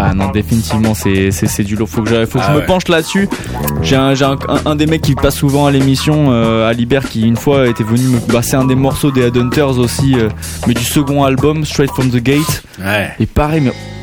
Ah non, définitivement c'est du lourd. Faut que je me penche là-dessus. J'ai un des mecs qui passe souvent à l'émission, Alibert, qui une fois était venu me passer un des morceaux des Headhunters aussi, mais du second album, Straight from the Gate. Ouais. Et pareil, mais